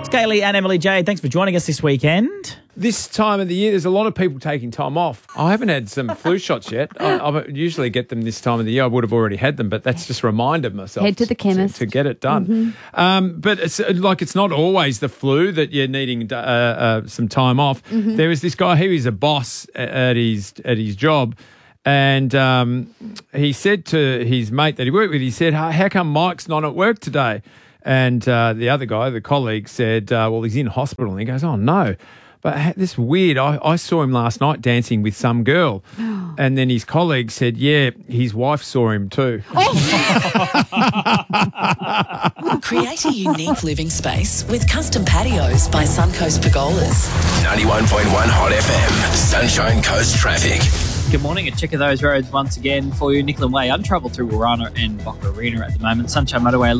Kaylee and Emily J, thanks for joining us this weekend. This time of the year, there's a lot of people taking time off. I haven't had some flu shots yet. I usually get them this time of the year. I would have already had them, but that's just reminded myself. Head to the chemist. To get it done. But it's not always the flu that you're needing some time off. There was this guy, he was a boss at his job, and he said to his mate that he worked with, he said, how come Mike's not at work today? And the other guy, the colleague, said, well, he's in hospital. And he goes, oh, no. But this weird, I saw him last night dancing with some girl. And then his colleague said, yeah, his wife saw him too. Create a unique living space with custom patios by Suncoast Pergolas. 91.1 Hot FM, Sunshine Coast Traffic. Good morning. A check of those roads once again for you. Nicklin Way, untroubled through Warana and Boca Arena at the moment. Sunshine Motorway